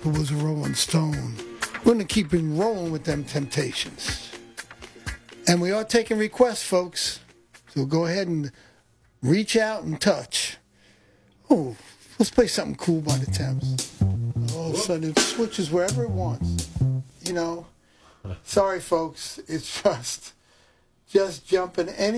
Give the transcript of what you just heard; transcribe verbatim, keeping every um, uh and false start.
Papa was a Rolling Stone. We're going to keep him rolling with them Temptations. And we are taking requests, folks. So go ahead and reach out and touch. Oh, let's play something cool by the Thames. All of a sudden it switches wherever it wants. You know, sorry, folks. It's just, just jumping any